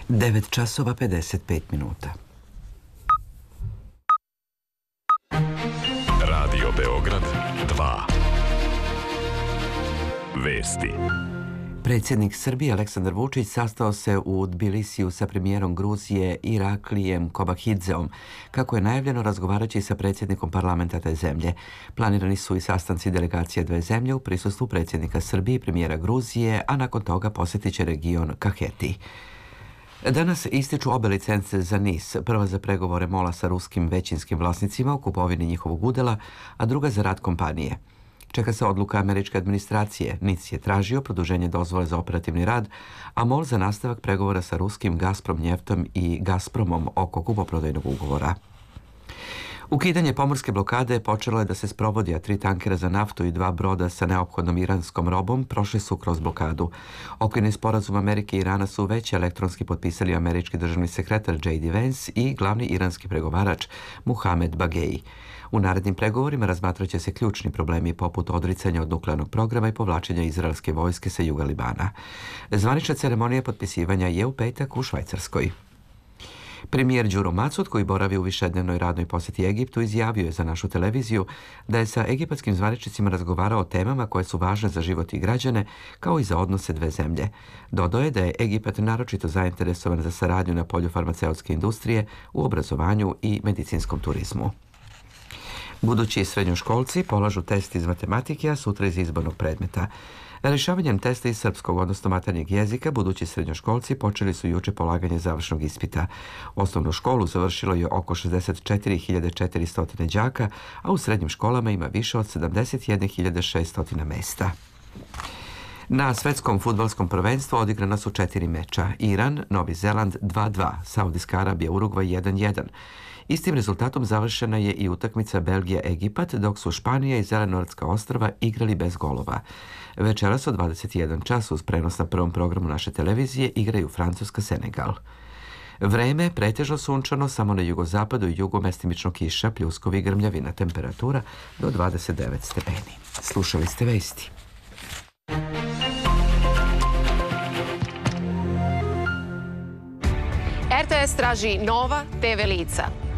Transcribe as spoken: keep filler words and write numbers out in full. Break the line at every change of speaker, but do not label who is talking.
devet časova pedeset pet minuta.
Radio Beograd dva. Vesti.
Predsjednik Srbije Aleksandar Vučić sastao se u Tbilisiju sa premijerom Gruzije Iraklijem Kobakidzeom. Kako je najavljeno, razgovarajući sa predsjednikom parlamenta te zemlje. Planirani su i sastanci delegacija dve zemlje u prisustvu predsjednika Srbije i premijera Gruzije, a nakon toga posjetit će region Kaheti. Danas ističu obe licence za NIS, prva za pregovore MOL-a sa ruskim većinskim vlasnicima u kupovini njihovog udjela, a druga za rad kompanije. Čeka se odluka američke administracije. NIS je tražio produženje dozvole za operativni rad, a MOL za nastavak pregovora sa ruskim Gazprom-Njeftom i Gazpromom oko kupoprodajnog ugovora. Ukidanje pomorske blokade počelo je da se sprovodi, a tri tankera za naftu i dva broda sa neophodnom iranskom robom prošli su kroz blokadu. Okvirni sporazum Amerike i Irana su već elektronski potpisali američki državni sekretar J D Vance i glavni iranski pregovarač Mohamed Bagei. U narednim pregovorima razmatrat će se ključni problemi poput odricanja od nuklearnog programa i povlačenja izraelske vojske sa juga Libana. Zvanična ceremonija potpisivanja je u petak u Švajcarskoj. Premijer Đuro Macot, koji boravi u višednevnoj radnoj posjeti Egiptu, izjavio je za našu televiziju da je sa egipatskim zvaničnicima razgovarao o temama koje su važne za život i građane, kao i za odnose dve zemlje. Dodao je da je Egipat naročito zainteresovan za saradnju na polju farmaceutske industrije, u obrazovanju i medicinskom turizmu. Budući srednjoškolci polažu test iz matematike, a sutra iz izbornog predmeta. Rješavanjem testa iz srpskog, odnosno maternjeg jezika, budući srednjoškolci počeli su juče polaganje završnog ispita. Osnovnu školu završilo je oko šezdeset četiri hiljade četiristo đaka, a u srednjim školama ima više od sedamdeset jedne hiljade šesto mesta. Na svetskom fudbalskom prvenstvu odigrana su četiri meča. Iran, Novi Zeland dva dva, Saudijska Arabija, Urugvaj jedan jedan. Istim rezultatom završena je i utakmica Belgija-Egipat, dok su Španija i Zelenortska ostrva igrali bez golova. Večeras od dvadeset jedan čas uz prenos na prvom programu naše televizije igraju Francuska-Senegal. Vreme pretežno sunčano, samo na jugozapadu i jugu mestimično kiša, pljuskovi i grmljavina, temperatura do dvadeset devet stepeni. Slušali ste vesti.
R T S traži nova T V lica.